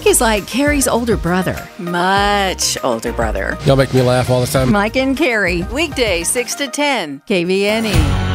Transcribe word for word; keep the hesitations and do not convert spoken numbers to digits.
He's like Carrie's older brother. Much older brother. Y'all make me laugh all the time. Mike and Carrie. Weekday, six to ten. K V N E.